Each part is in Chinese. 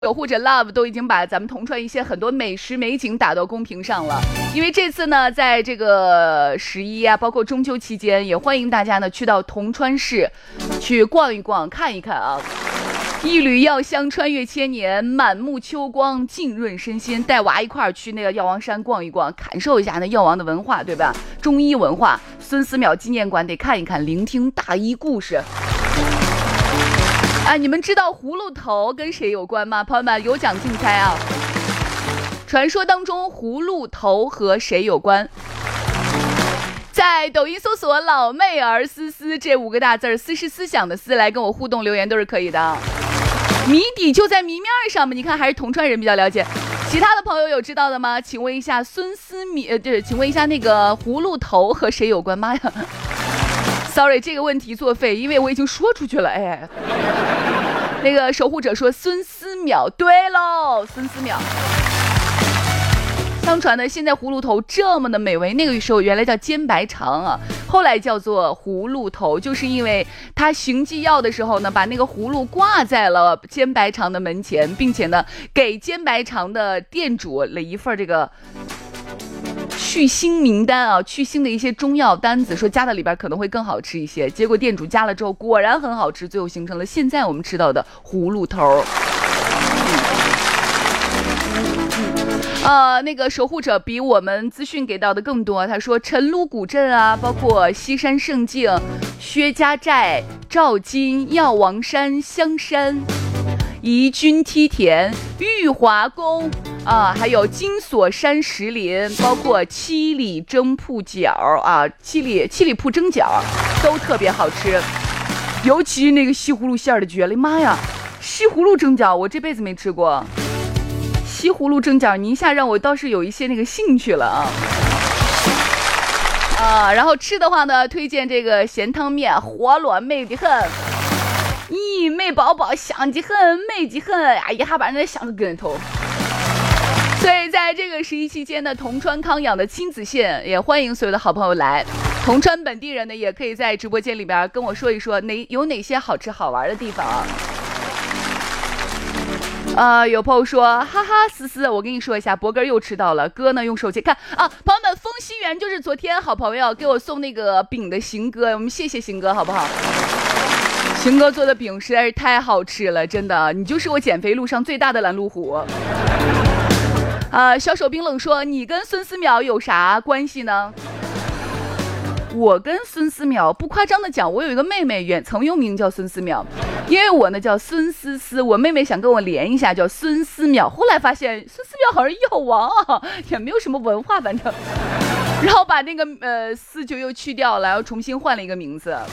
守护者 Love 都已经把咱们铜川一些很多美食美景打到公屏上了，因为这次呢，在这个11啊，包括中秋期间，也欢迎大家呢去到铜川市去逛一逛、看一看啊。一缕药香穿越千年，满目秋光浸润身心。带娃一块儿去那个药王山逛一逛，感受一下那药王的文化，对吧？中医文化，孙思邈纪念馆得看一看，聆听大医故事。你们知道葫芦头跟谁有关吗？朋友们，有奖竞猜啊！传说当中葫芦头和谁有关？在抖音搜索老妹儿思思这5个大字，思是思想的思，来跟我互动留言都是可以的。谜底就在谜面上嘛，你看还是铜川人比较了解。其他的朋友有知道的吗？请问一下孙思邈，请问一下那个葫芦头和谁有关？妈呀！Sorry， 这个问题作废，因为我已经说出去了。哎，那个守护者说孙思邈，对喽，孙思邈。相传呢，现在葫芦头这么的美味，那个时候原来叫煎白肠啊，后来叫做葫芦头，就是因为他行祭药的时候呢，把那个葫芦挂在了煎白肠的门前，并且呢，给煎白肠的店主了一份这个去腥名单啊，去腥的一些中药单子，说加到里边可能会更好吃一些。结果店主加了之后，果然很好吃，最后形成了现在我们吃到的葫芦头。那个守护者比我们资讯给到的更多。他说陈鲁古镇啊，包括西山胜境、薛家寨、赵金、药王山、香山、宜君梯田、玉华宫还有金锁山石林，包括七里蒸铺饺啊，七里铺蒸饺都特别好吃，尤其那个西葫芦馅的绝了，妈呀！西葫芦蒸饺我这辈子没吃过，西葫芦蒸饺你一下让我倒是有一些那个兴趣了然后吃的话呢，推荐这个咸汤面，活卵美的很。美宝宝香极很，美极很，哎呀，把人香个跟头。所以在这个11期间呢，铜川康养的亲子线也欢迎所有的好朋友来。铜川本地人呢，也可以在直播间里边跟我说一说有哪些好吃好玩的地方有朋友说哈哈思思，我跟你说一下，博哥又吃到了，哥呢用手机看朋友们，丰西园就是昨天好朋友给我送那个饼的行哥，我们谢谢行哥好不好？行哥做的饼实在是太好吃了，真的，你就是我减肥路上最大的拦路虎。小手冰冷说，你跟孙思邈有啥关系呢？我跟孙思邈不夸张的讲，我有一个妹妹远曾用名叫孙思邈，因为我呢叫孙思思，我妹妹想跟我连一下叫孙思邈，后来发现孙思邈好像药王也没有什么文化，反正然后把那个思就又去掉了，然后重新换了一个名字。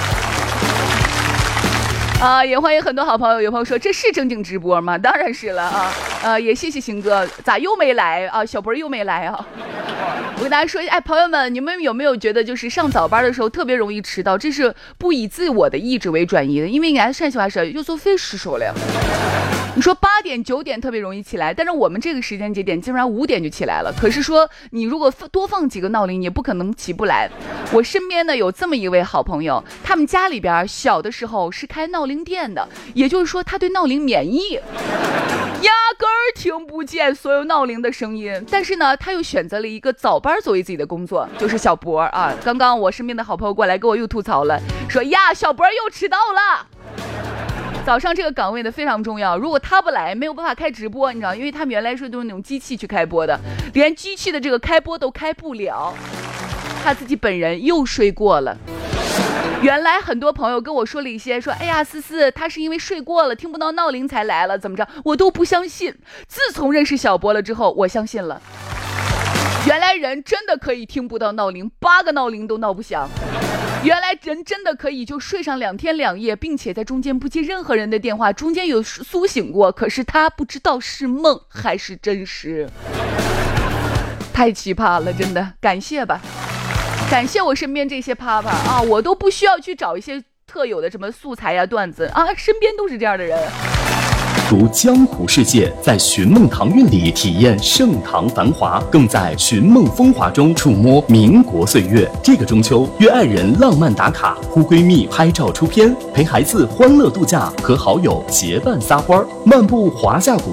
也欢迎很多好朋友。有朋友说这是正经直播吗？当然是了也谢谢行哥，咋又没来小博又没来我跟大家说，朋友们，你们有没有觉得就是上早班的时候特别容易迟到？这是不以自我的意志为转移的，因为俺陕西话是又做非失手了。你说8点9点特别容易起来，但是我们这个时间节点基本上5点就起来了。可是说你如果多放几个闹铃，也不可能起不来。我身边呢有这么一位好朋友，他们家里边小的时候是开闹铃店的，也就是说他对闹铃免疫，压根儿听不见所有闹铃的声音。但是呢，他又选择了一个早班作为自己的工作，就是小博刚刚我身边的好朋友过来给我又吐槽了，说呀，小博又迟到了。早上这个岗位的非常重要，如果他不来，没有办法开直播，你知道，因为他们原来是都是那种机器去开播的，连机器的这个开播都开不了，他自己本人又睡过了。原来很多朋友跟我说了一些，说哎呀思思他是因为睡过了听不到闹铃才来了，怎么着，我都不相信。自从认识小博了之后，我相信了，原来人真的可以听不到闹铃，8个闹铃都闹不响。原来人真的可以就睡上2天2夜，并且在中间不接任何人的电话，中间有苏醒过，可是他不知道是梦还是真实，太奇葩了，真的感谢吧，感谢我身边这些啪啪我都不需要去找一些特有的什么素材呀段子身边都是这样的人。 读江湖世界，在寻梦唐韵里体验盛唐繁华，更在寻梦风华中触摸民国岁月。这个中秋，约爱人浪漫打卡，呼闺蜜拍照出片，陪孩子欢乐度假，和好友结伴撒欢，漫步华夏古